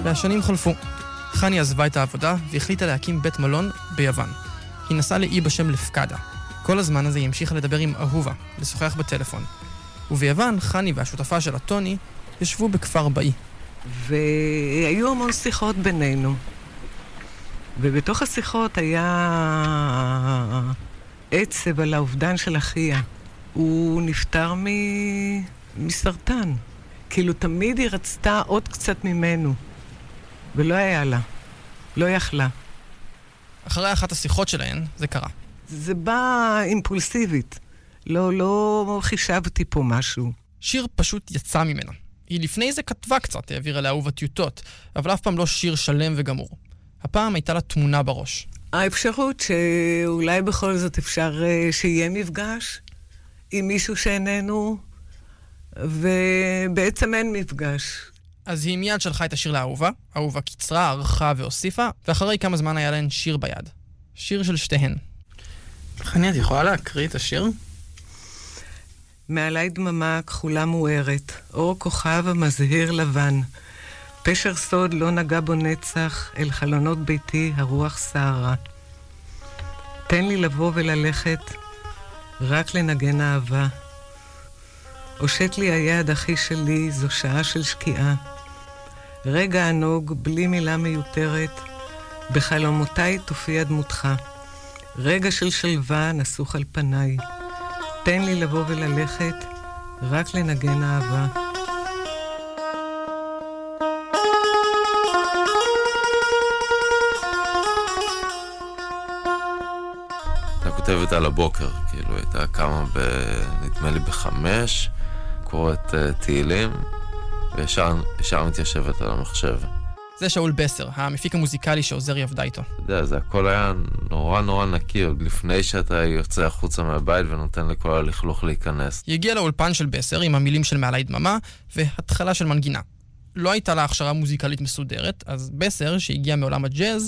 והשנים חלפו. חני עזבה את העבודה והחליטה להקים בית מלון ביוון. היא נסעה לאי בשם לפקדה. כל הזמן הזה היא המשיכה לדבר עם אהובה, לשוחח בטלפון. וביוון, חני והשותפה שלה, טוני, ישבו בכפר באי. והיו המון שיחות בינינו. ובתוך השיחות היה עצב על האובדן של אחיה. הוא נפטר מסרטן. כאילו תמיד היא רצתה עוד קצת ממנו. ולא היה לה. לא יכלה. אחרי אחת השיחות שלהן, זה קרה. זה בא אימפולסיבית. לא חישבתי פה משהו. שיר פשוט יצא ממנה. היא לפני זה כתבה קצת, העבירה לאהובה טיוטות, אבל אף פעם לא שיר שלם וגמור. הפעם הייתה לה תמונה בראש. האפשרות שאולי בכל זאת אפשר שיהיה מפגש עם מישהו שאיננו, ובעצם אין מפגש. אז היא מיד שלחה את השיר לאהובה, אהובה קיצרה, ערכה והוסיפה, ואחרי כמה זמן היה להן שיר ביד. שיר של שתיהן. חני, את יכולה להקריא את השיר? מעלי דממה כחולה מוארת, אור כוכב המזהיר לבן. פשר סוד לא נגע בו נצח, אל חלונות ביתי הרוח סערה. תן לי לבוא וללכת, רק לנגן אהבה. הושט לי היד אחי שלי, זו שעה של שקיעה. רגע ענוג, בלי מילה מיותרת, בחלומותיי תופיע דמותך. רגע של שלווה נסוך על פניי. תן לי לבוא וללכת, רק לנגן אהבה. הייתה כותבת על הבוקר, כאילו הייתה קמה נדמה לי 5, קוראת תהילים, וישר מתיישבת על המחשב. זה שאול בסר, המפיק המוזיקלי שעוזרי עבדה איתו. אתה יודע, זה הכל היה נורא נקי, עוד לפני שאתה יוצא החוצה מהבית ונותן לכל הלכלוך להיכנס. היא הגיעה לאולפן של בסר עם המילים של מעלי דממה והתחלה של מנגינה. לא הייתה לה הכשרה מוזיקלית מסודרת, אז בסר, שהגיע מעולם הג'אז,